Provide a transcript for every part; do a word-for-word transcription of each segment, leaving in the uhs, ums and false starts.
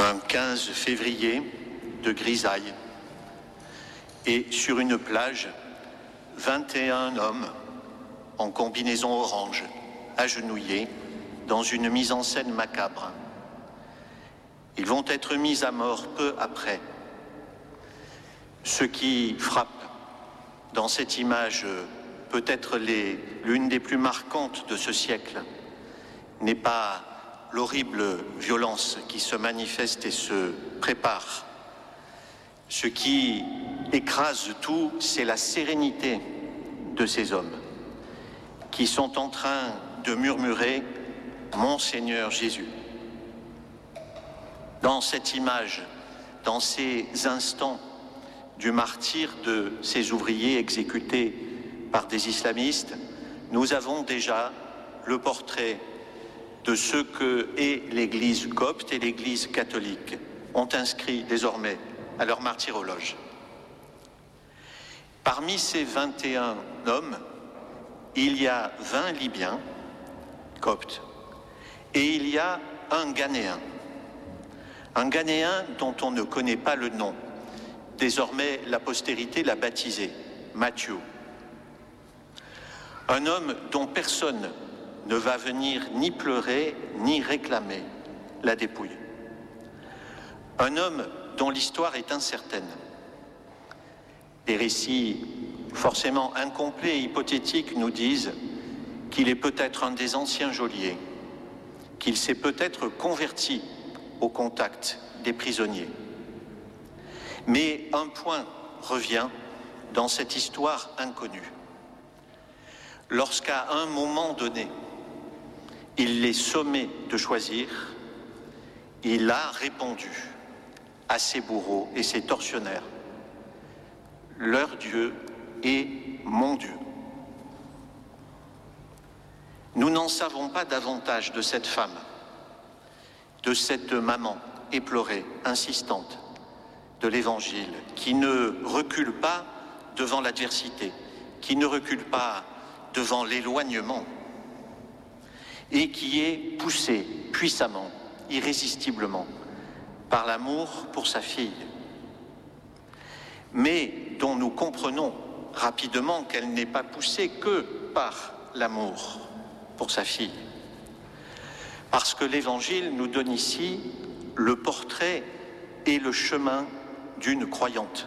un quinze février de grisaille, et sur une plage, vingt et un hommes en combinaison orange, agenouillés, dans une mise en scène macabre. Ils vont être mis à mort peu après. Ce qui frappe dans cette image, peut-être l'une des plus marquantes de ce siècle, n'est pas l'horrible violence qui se manifeste et se prépare. Ce qui écrase tout, c'est la sérénité de ces hommes qui sont en train de murmurer « Mon Seigneur Jésus ». Dans cette image, dans ces instants du martyre de ces ouvriers exécutés par des islamistes, nous avons déjà le portrait de ce que est l'Église copte et l'Église catholique ont inscrit désormais à leur martyrologe. Parmi ces vingt et un hommes, il y a vingt Libyens coptes et il y a un Ghanéen. Un Ghanéen dont on ne connaît pas le nom. Désormais, la postérité l'a baptisé, Matthew. Un homme dont personne ne va venir ni pleurer, ni réclamer la dépouille. Un homme dont l'histoire est incertaine. Des récits forcément incomplets et hypothétiques nous disent qu'il est peut-être un des anciens geôliers, qu'il s'est peut-être converti au contact des prisonniers. Mais un point revient dans cette histoire inconnue. Lorsqu'à un moment donné, il les sommait de choisir, il a répondu à ses bourreaux et ses tortionnaires. Leur Dieu est mon Dieu. Nous n'en savons pas davantage de cette femme, de cette maman éplorée, insistante de l'Évangile, qui ne recule pas devant l'adversité, qui ne recule pas devant l'éloignement, et qui est poussée puissamment, irrésistiblement, par l'amour pour sa fille, mais dont nous comprenons rapidement qu'elle n'est pas poussée que par l'amour pour sa fille. Parce que l'Évangile nous donne ici le portrait et le chemin d'une croyante,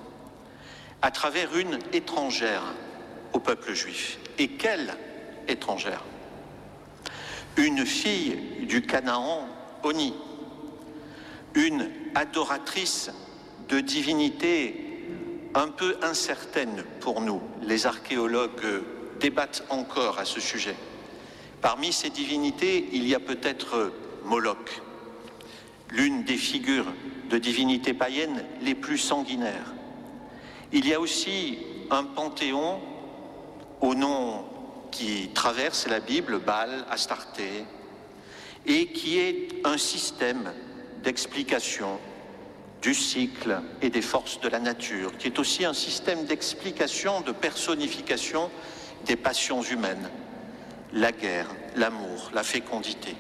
à travers une étrangère au peuple juif. Et quelle étrangère? Une fille du Canaan Oni, une adoratrice de divinités un peu incertaine pour nous. Les archéologues débattent encore à ce sujet. Parmi ces divinités, il y a peut-être Moloch, l'une des figures de divinités païennes les plus sanguinaires. Il y a aussi un panthéon au nom qui traverse la Bible, Baal, Astarté, et qui est un système d'explication du cycle et des forces de la nature, qui est aussi un système d'explication, de personnification des passions humaines, la guerre, l'amour, la fécondité.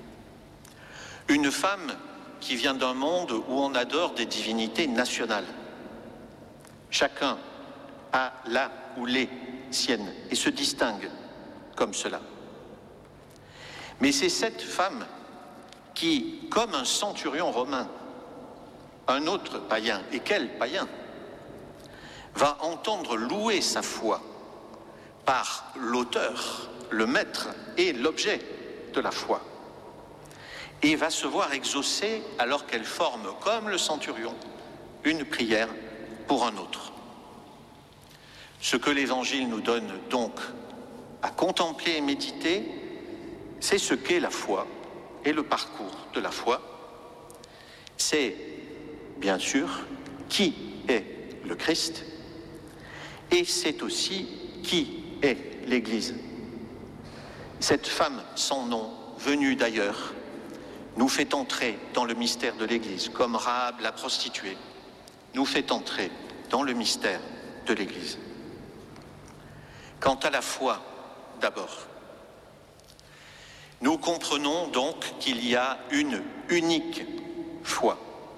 Une femme qui vient d'un monde où on adore des divinités nationales. Chacun a la ou les siennes et se distingue comme cela. Mais c'est cette femme qui, comme un centurion romain, un autre païen, et quel païen, va entendre louer sa foi par l'auteur, le maître et l'objet de la foi, et va se voir exaucer alors qu'elle forme, comme le centurion, une prière pour un autre. Ce que l'Évangile nous donne donc à contempler et méditer, c'est ce qu'est la foi et le parcours de la foi. C'est, bien sûr, qui est le Christ, et c'est aussi qui est l'Église. Cette femme sans nom, venue d'ailleurs, nous fait entrer dans le mystère de l'Église, comme Rahab la prostituée, nous fait entrer dans le mystère de l'Église. Quant à la foi, d'abord, nous comprenons donc qu'il y a une unique foi.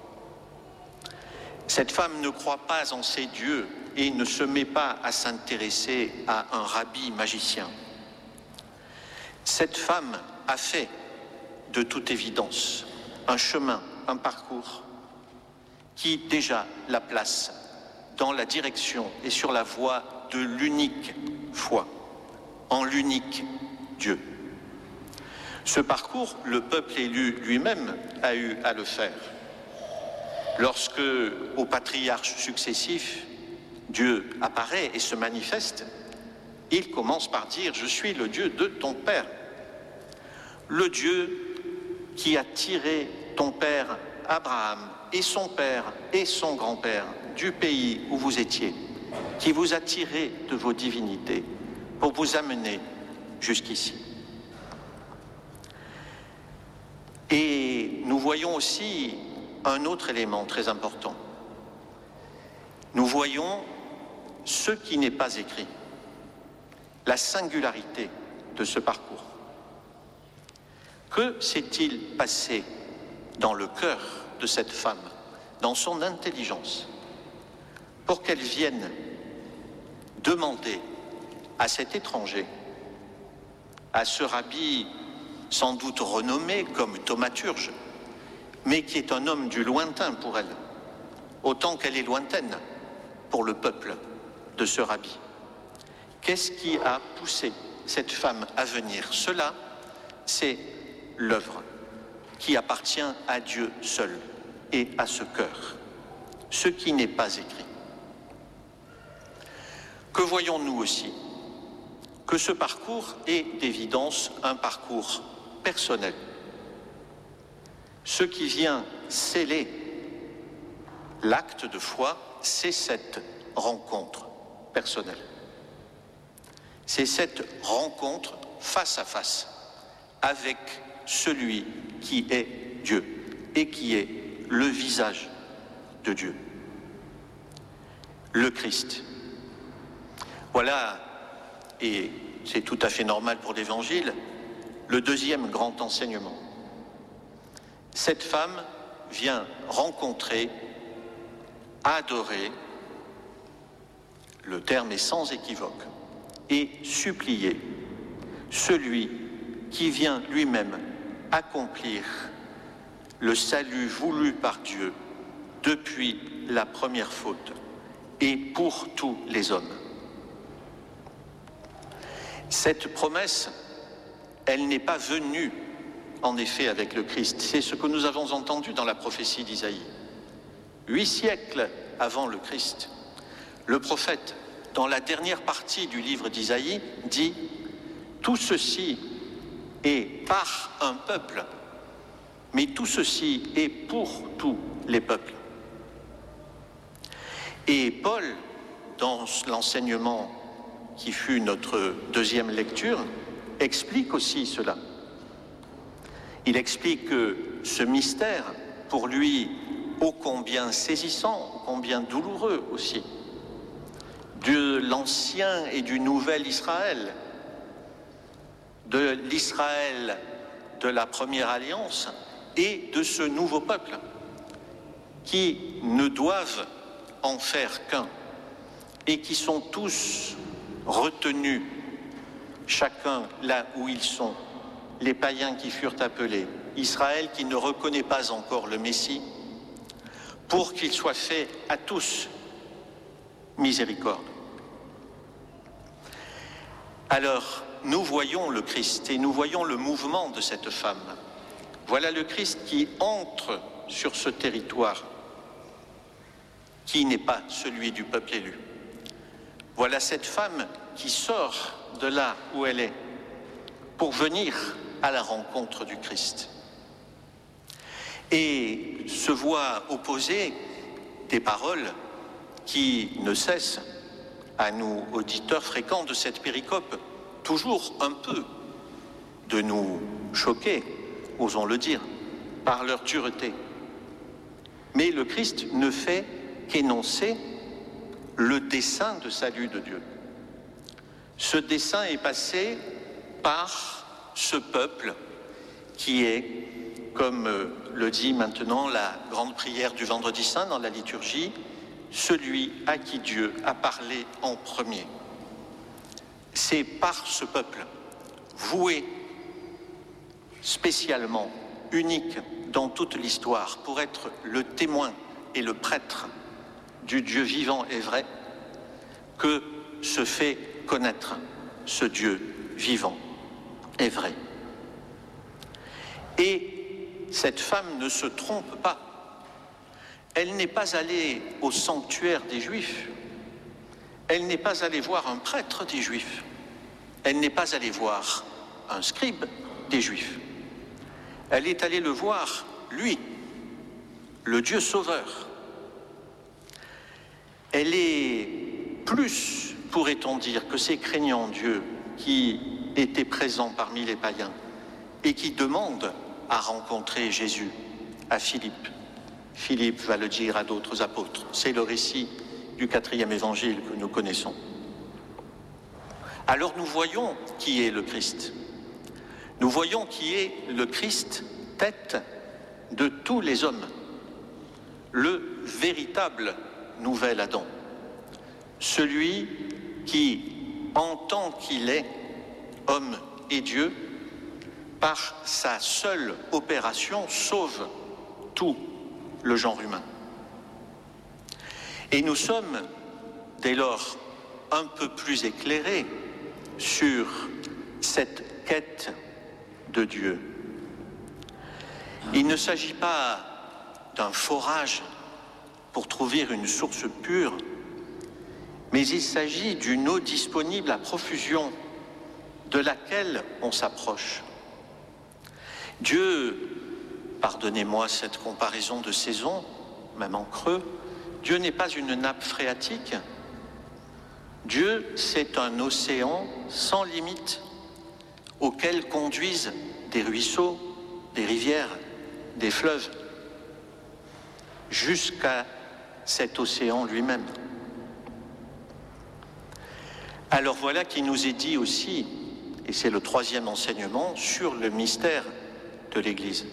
Cette femme ne croit pas en ces dieux et ne se met pas à s'intéresser à un rabbi magicien. Cette femme a fait, de toute évidence, un chemin, un parcours qui déjà la place dans la direction et sur la voie de l'unique foi, en l'unique Dieu. Ce parcours, le peuple élu lui-même a eu à le faire. Lorsque, aux patriarches successifs, Dieu apparaît et se manifeste, il commence par dire « Je suis le Dieu de ton père ». Le Dieu qui a tiré ton père Abraham et son père et son grand-père du pays où vous étiez, qui vous a tiré de vos divinités pour vous amener jusqu'ici. Et nous voyons aussi un autre élément très important. Nous voyons ce qui n'est pas écrit, la singularité de ce parcours. Que s'est-il passé dans le cœur de cette femme, dans son intelligence, pour qu'elle vienne demander à cet étranger, à ce rabbi sans doute renommé comme thaumaturge, mais qui est un homme du lointain pour elle, autant qu'elle est lointaine pour le peuple de ce rabbi. Qu'est-ce qui a poussé cette femme à venir? Cela, c'est l'œuvre qui appartient à Dieu seul et à ce cœur, ce qui n'est pas écrit. Que voyons-nous aussi? Que ce parcours est d'évidence un parcours personnel. Ce qui vient sceller l'acte de foi, c'est cette rencontre personnelle. C'est cette rencontre face à face avec celui qui est Dieu et qui est le visage de Dieu, le Christ. Voilà, et c'est tout à fait normal pour l'Évangile, le deuxième grand enseignement. Cette femme vient rencontrer, adorer, le terme est sans équivoque, et supplier celui qui vient lui-même accomplir le salut voulu par Dieu depuis la première faute et pour tous les hommes. Cette promesse, elle n'est pas venue en effet avec le Christ. C'est ce que nous avons entendu dans la prophétie d'Isaïe. Huit siècles avant le Christ, le prophète, dans la dernière partie du livre d'Isaïe, dit « Tout ceci est par un peuple, mais tout ceci est pour tous les peuples. » Et Paul, dans l'enseignement qui fut notre deuxième lecture, explique aussi cela. Il explique que ce mystère, pour lui, ô combien saisissant, ô combien douloureux aussi, de l'ancien et du nouvel Israël, de l'Israël de la première alliance et de ce nouveau peuple, qui ne doivent en faire qu'un et qui sont tous retenus, chacun là où ils sont, les païens qui furent appelés, Israël qui ne reconnaît pas encore le Messie, pour qu'il soit fait à tous miséricorde. Alors, nous voyons le Christ et nous voyons le mouvement de cette femme. Voilà le Christ qui entre sur ce territoire qui n'est pas celui du peuple élu. Voilà cette femme qui sort de là où elle est pour venir à la rencontre du Christ. Et se voient opposer des paroles qui ne cessent, à nous, auditeurs fréquents de cette péricope, toujours un peu de nous choquer, osons le dire, par leur dureté. Mais le Christ ne fait qu'énoncer le dessein de salut de Dieu. Ce dessein est passé par ce peuple qui est comme le dit maintenant la grande prière du Vendredi Saint dans la liturgie, celui à qui Dieu a parlé en premier. C'est par ce peuple, voué spécialement, unique dans toute l'histoire, pour être le témoin et le prêtre du Dieu vivant et vrai, que se fait connaître ce Dieu vivant et vrai. Et cette femme ne se trompe pas. Elle n'est pas allée au sanctuaire des Juifs. Elle n'est pas allée voir un prêtre des Juifs. Elle n'est pas allée voir un scribe des Juifs. Elle est allée le voir, lui, le Dieu sauveur. Elle est plus, pourrait-on dire, que ces craignants Dieu qui étaient présents parmi les païens et qui demandent à rencontrer Jésus, à Philippe. Philippe va le dire à d'autres apôtres. C'est le récit du quatrième évangile que nous connaissons. Alors nous voyons qui est le Christ. Nous voyons qui est le Christ, tête de tous les hommes, le véritable nouvel Adam, celui qui, en tant qu'il est homme et Dieu, par sa seule opération, sauve tout le genre humain. Et nous sommes, dès lors, un peu plus éclairés sur cette quête de Dieu. Il ne s'agit pas d'un forage pour trouver une source pure, mais il s'agit d'une eau disponible à profusion de laquelle on s'approche. Dieu, pardonnez-moi cette comparaison de saison, même en creux, Dieu n'est pas une nappe phréatique. Dieu, c'est un océan sans limite auquel conduisent des ruisseaux, des rivières, des fleuves, jusqu'à cet océan lui-même. Alors voilà qui nous est dit aussi, et c'est le troisième enseignement, sur le mystère de l'Église.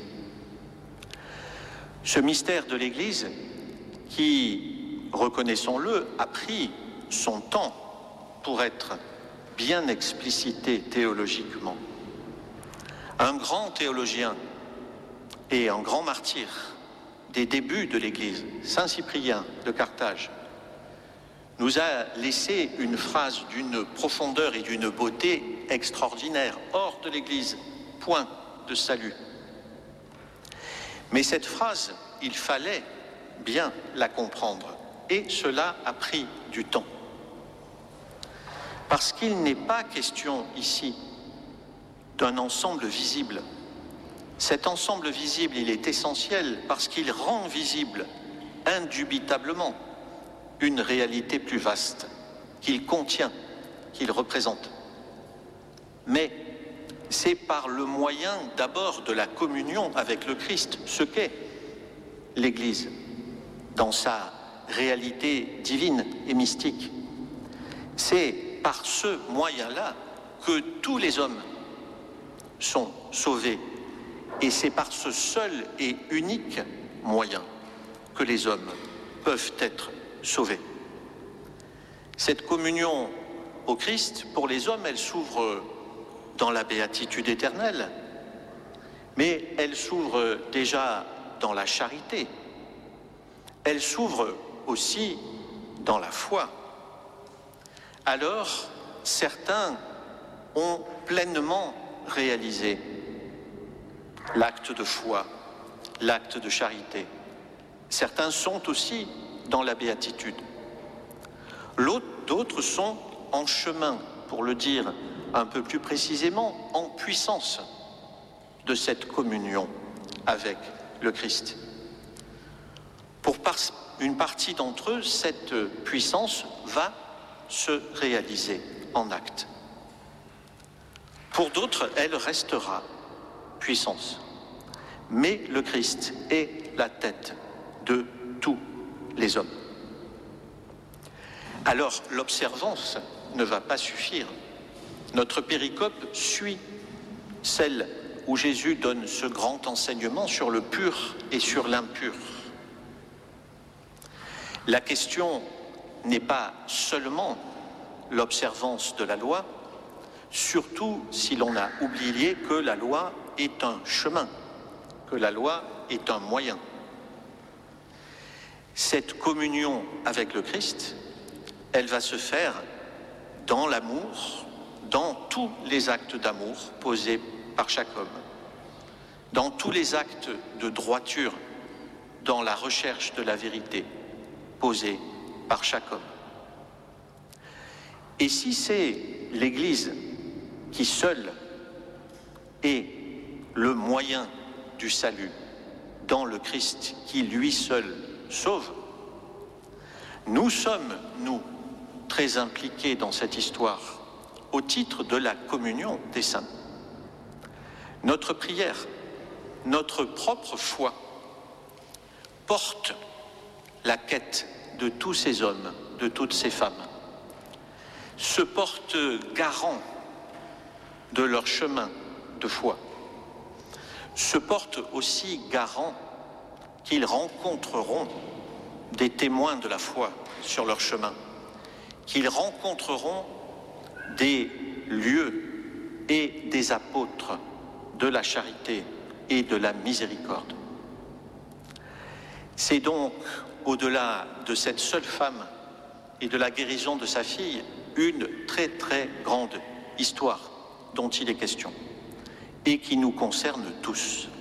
Ce mystère de l'Église qui, reconnaissons-le, a pris son temps pour être bien explicité théologiquement. Un grand théologien et un grand martyr des débuts de l'Église, Saint Cyprien de Carthage, nous a laissé une phrase d'une profondeur et d'une beauté extraordinaire, hors de l'Église, point de salut. Mais cette phrase, il fallait bien la comprendre, et cela a pris du temps. Parce qu'il n'est pas question ici d'un ensemble visible. Cet ensemble visible, il est essentiel parce qu'il rend visible indubitablement une réalité plus vaste, qu'il contient, qu'il représente. Mais c'est par le moyen d'abord de la communion avec le Christ, ce qu'est l'Église, dans sa réalité divine et mystique. C'est par ce moyen-là que tous les hommes sont sauvés. Et c'est par ce seul et unique moyen que les hommes peuvent être sauvés. Cette communion au Christ, pour les hommes, elle s'ouvre dans la béatitude éternelle, mais elle s'ouvre déjà dans la charité. Elle s'ouvre aussi dans la foi. Alors, certains ont pleinement réalisé l'acte de foi, l'acte de charité. Certains sont aussi dans la béatitude. L'autre, d'autres sont en chemin, pour le dire un peu plus précisément, en puissance de cette communion avec le Christ. Pour une partie d'entre eux, cette puissance va se réaliser en acte. Pour d'autres, elle restera puissance. Mais le Christ est la tête de tous les hommes. Alors, l'observance ne va pas suffire. Notre péricope suit celle où Jésus donne ce grand enseignement sur le pur et sur l'impur. La question n'est pas seulement l'observance de la loi, surtout si l'on a oublié que la loi est un chemin, que la loi est un moyen. Cette communion avec le Christ, elle va se faire dans l'amour, dans tous les actes d'amour posés par chaque homme, dans tous les actes de droiture, dans la recherche de la vérité posés par chaque homme. Et si c'est l'Église qui seule est le moyen du salut dans le Christ, qui lui seul sauve, nous sommes, nous, très impliqués dans cette histoire au titre de la communion des saints. Notre prière, notre propre foi porte la quête de tous ces hommes, de toutes ces femmes, se porte garant de leur chemin de foi, se porte aussi garant qu'ils rencontreront des témoins de la foi sur leur chemin, qu'ils rencontreront des lieux et des apôtres de la charité et de la miséricorde. C'est donc, au-delà de cette seule femme et de la guérison de sa fille, une très très grande histoire dont il est question et qui nous concerne tous.